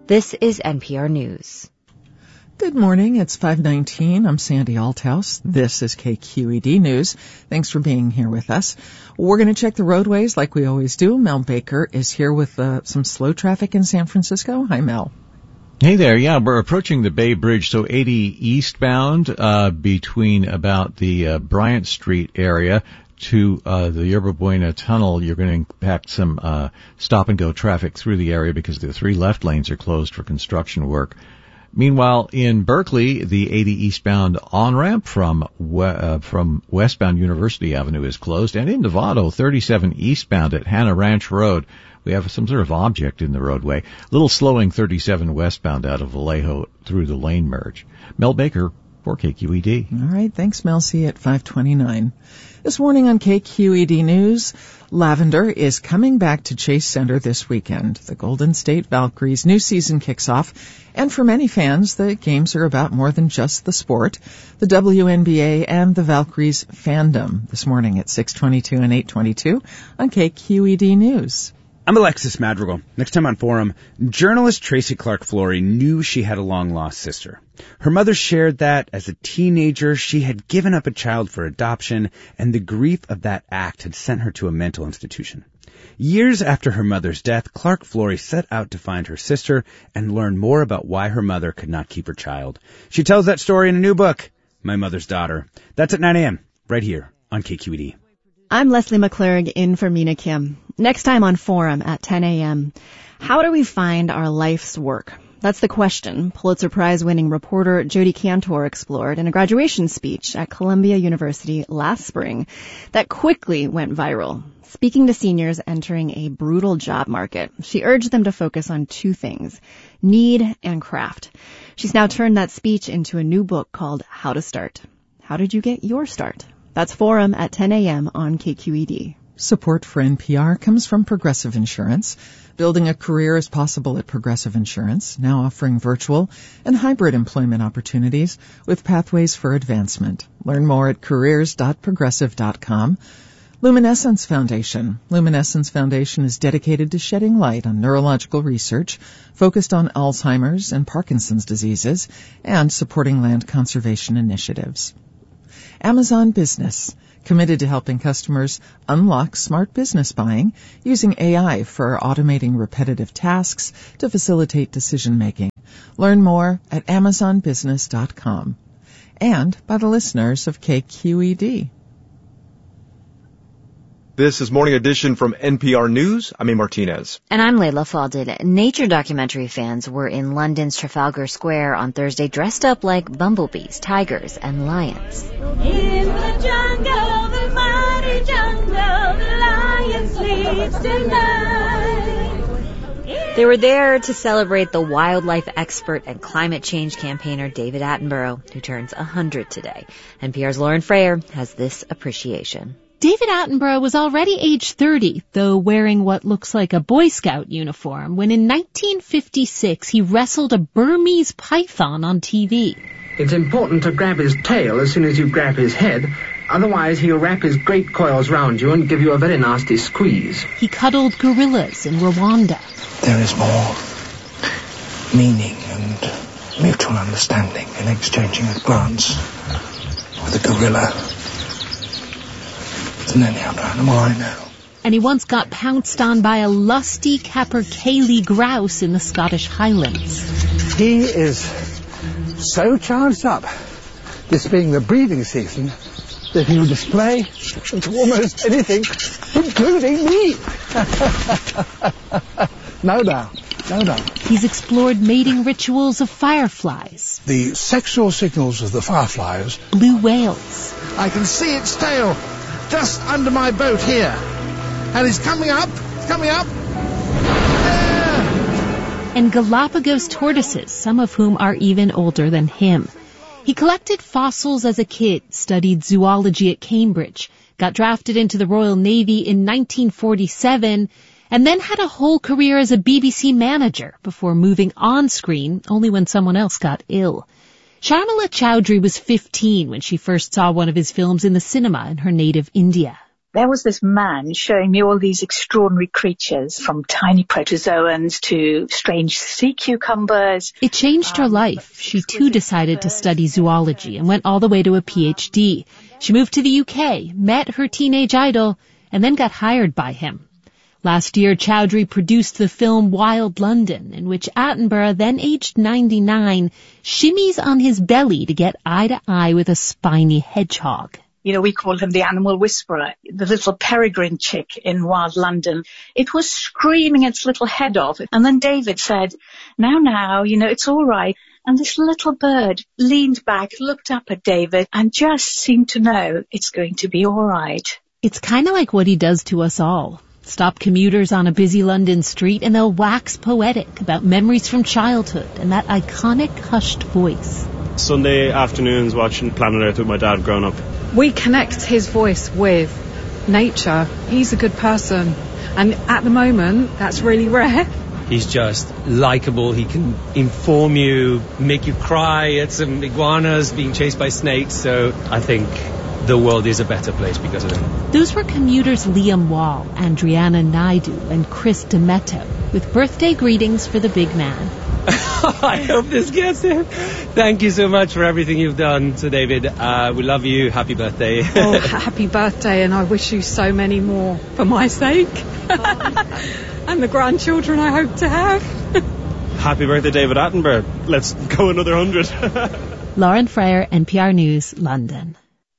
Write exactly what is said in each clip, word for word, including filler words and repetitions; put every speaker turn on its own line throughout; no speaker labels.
This is N P R News.
Good morning. It's five nineteen. I'm Sandy Althouse. This is K Q E D News. Thanks for being here with us. We're going to check the roadways like we always do. Mel Baker is here with uh, some slow traffic in San Francisco. Hi, Mel.
Hey there. Yeah, we're approaching the Bay Bridge, so eighty eastbound uh, between about the uh, Bryant Street area to uh, the Yerba Buena Tunnel. You're going to impact some uh, stop-and-go traffic through the area because the three left lanes are closed for construction work. Meanwhile, in Berkeley, the eighty eastbound on-ramp from we- uh, from westbound University Avenue is closed. And in Novato, thirty-seven eastbound at Hannah Ranch Road, we have some sort of object in the roadway. A little slowing thirty-seven westbound out of Vallejo through the lane merge. Mel Baker for K Q E D.
All right. Thanks, Mel. See you at five twenty-nine. This morning on K Q E D News, Lavender is coming back to Chase Center this weekend. The Golden State Valkyries' new season kicks off, and for many fans, the games are about more than just the sport. The W N B A and the Valkyries fandom this morning at six twenty-two and eight twenty-two on K Q E D News.
I'm Alexis Madrigal. Next time on Forum, journalist Tracy Clark-Flory knew she had a long-lost sister. Her mother shared that, as a teenager, she had given up a child for adoption, and the grief of that act had sent her to a mental institution. Years after her mother's death, Clark-Flory set out to find her sister and learn more about why her mother could not keep her child. She tells that story in a new book, My Mother's Daughter. That's at nine a.m., right here on K Q E D.
I'm Leslie McClurg in for Mina Kim. Next time on Forum at ten a.m. How do we find our life's work? That's the question Pulitzer Prize-winning reporter Jodi Kantor explored in a graduation speech at Columbia University last spring that quickly went viral. Speaking to seniors entering a brutal job market, she urged them to focus on two things, need and craft. She's now turned that speech into a new book called How to Start. How did you get your start? That's Forum at ten a.m. on K Q E D.
Support for N P R comes from Progressive Insurance. Building a career is possible at Progressive Insurance, now offering virtual and hybrid employment opportunities with pathways for advancement. Learn more at careers dot progressive dot com. Luminescence Foundation. Luminescence Foundation is dedicated to shedding light on neurological research focused on Alzheimer's and Parkinson's diseases and supporting land conservation initiatives. Amazon Business, committed to helping customers unlock smart business buying using A I for automating repetitive tasks to facilitate decision-making. Learn more at amazon business dot com. And by the listeners of K Q E D.
This is Morning Edition from N P R News. I'm A. Martinez.
And I'm Layla Falded. Nature documentary fans were in London's Trafalgar Square on Thursday dressed up like bumblebees, tigers, and lions.
In the jungle, the mighty jungle, the lion sleeps tonight.
They were there to celebrate the wildlife expert and climate change campaigner David Attenborough, who turns one hundred today. N P R's Lauren Frayer has this appreciation.
David Attenborough was already age thirty, though wearing what looks like a Boy Scout uniform, when in nineteen fifty-six he wrestled a Burmese python on T V.
It's important to grab his tail as soon as you grab his head, otherwise he'll wrap his great coils round you and give you a very nasty squeeze.
He cuddled gorillas in Rwanda.
There is more meaning and mutual understanding in exchanging a glance with a gorilla than any other animal I know.
And he once got pounced on by a lusty capercaillie grouse in the Scottish Highlands.
He is so charged up, this being the breeding season, that he will display to almost anything, including me. No doubt, no doubt.
He's explored mating rituals of fireflies.
The sexual signals of the fireflies.
Blue whales.
I can see its tail just under my boat here. And it's coming up, it's coming up. There!
And Galapagos tortoises, some of whom are even older than him. He collected fossils as a kid, studied zoology at Cambridge, got drafted into the Royal Navy in nineteen forty-seven, and then had a whole career as a B B C manager before moving on screen only when someone else got ill. Sharmila Chowdhury was fifteen when she first saw one of his films in the cinema in her native India.
there was this man showing me all these extraordinary creatures, from tiny protozoans to strange sea cucumbers.
It changed her life. She too decided to study zoology and went all the way to a P H D. She moved to the U K, met her teenage idol, and then got hired by him. Last year, Chowdhury produced the film Wild London, in which Attenborough, then aged ninety-nine, shimmies on his belly to get eye to eye with a spiny hedgehog.
You know, we call him the animal whisperer, the little peregrine chick in Wild London. It was screaming its little head off. And then David said, now, now, you know, it's all right. And this little bird leaned back, looked up at David, and just seemed to know it's going to be all right.
It's kind of like what he does to us all. Stop commuters on a busy London street and they'll wax poetic about memories from childhood and that iconic hushed voice.
Sunday afternoons watching Planet Earth with my dad growing up.
We connect his voice with nature. He's a good person. And at the moment, that's really rare.
He's just likable. He can inform you, make you cry at some iguanas being chased by snakes. So I think the world is a better place because of him.
Those were commuters Liam Wall, Andriana Naidu, and Chris Demetto, with birthday greetings for the big man.
I hope this gets him. Thank you so much for everything you've done to David. Uh, we love you. Happy birthday.
Oh, happy birthday, and I wish you so many more for my sake. And the grandchildren I hope to have.
Happy birthday, David Attenborough. Let's go another hundred.
Lauren Freyer, N P R News, London.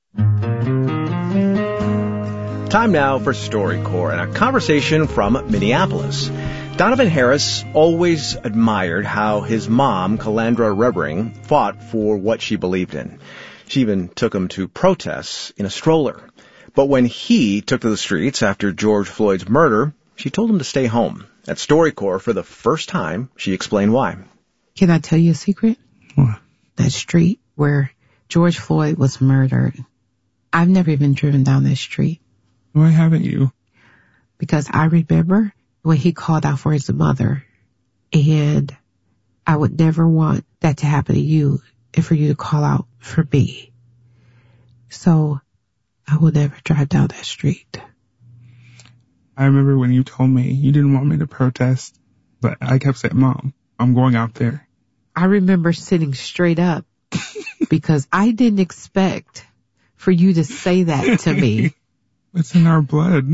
Time now for StoryCorps and a conversation from Minneapolis. Donovan Harris always admired how his mom, Calandra Revering, fought for what she believed in. She even took him to protests in a stroller. But when he took to the streets after George Floyd's murder, she told him to stay home. At StoryCorps, for the first time, she explained why.
Can I tell you a secret?
What?
That street where George Floyd was murdered, I've never even driven down that street.
Why haven't you?
Because I remember when he called out for his mother, and I would never want that to happen to you and for you to call out for me. So I will never drive down that street.
I remember when you told me you didn't want me to protest, but I kept saying, Mom, I'm going out there.
I remember sitting straight up because I didn't expect for you to say that to me.
It's in our blood.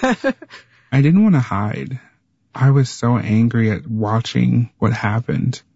I didn't want to hide. I was so angry at watching what happened.